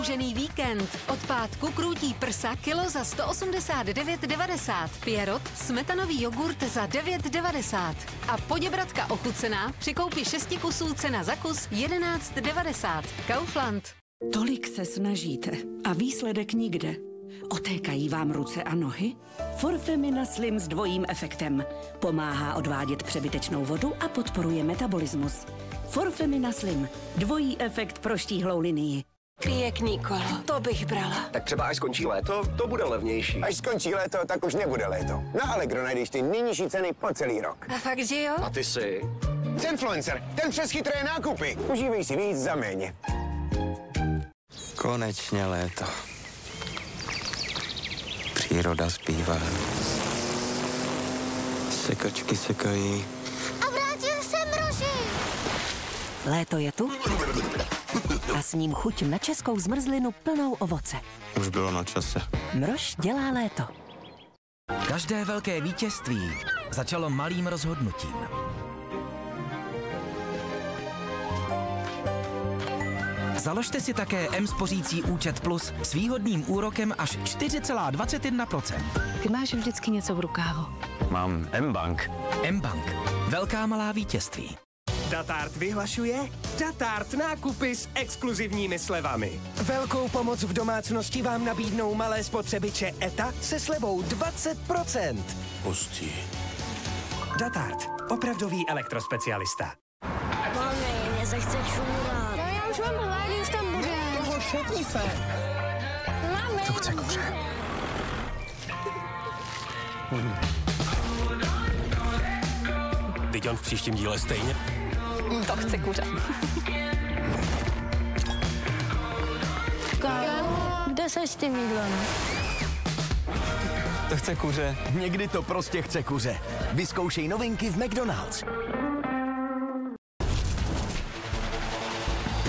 prodloužený víkend. Od pátku krůtí prsa kilo za 189,90. Pierrot smetanový jogurt za 9,90. A Poděbratka ochucená při koupi 6 kusů cena za kus 11,90. Kaufland. Tolik se snažíte a výsledek nikde. Otékají vám ruce a nohy? Forfemina Slim s dvojím efektem. Pomáhá odvádět přebytečnou vodu a podporuje metabolismus. Forfemina Slim. Dvojí efekt pro štíhlou linii. Pěkný kolo, to bych brala. Tak třeba až skončí léto, to bude levnější. Až skončí léto, tak už nebude léto. Na Allegro najdeš ty nejnižší ceny po celý rok. A fakt, že jo? A ty si? Zenfluencer, ten přes chytré nákupy. Užívej si víc za méně. Konečně léto. Příroda zpívá. Sekačky sekají. A vrátil se mroží. Léto je tu a s ním chuť na českou zmrzlinu plnou ovoce. Už bylo na čase. Mrož dělá léto. Každé velké vítězství začalo malým rozhodnutím. Založte si také M-spořící účet Plus s výhodným úrokem až 4,21%. Ty máš vždycky něco v rukávu. Mám M-Bank. M-Bank. Velká malá vítězství. Datart vyhlašuje Datart nákupy s exkluzivními slevami. Velkou pomoc v domácnosti vám nabídnou malé spotřebiče ETA se slevou 20%. Pustí. Datart. Opravdový elektrospecialista. Mami, mě se chce čůrat. Já už mám hlad, už tam bude. Toho šetni se. Mami. To chce kuře. Teď on v příštím díle stejně. To chce kuře. Kde seš s tím jídlem? To chce kuře. Někdy to prostě chce kuře. Vyzkoušej novinky v McDonald's.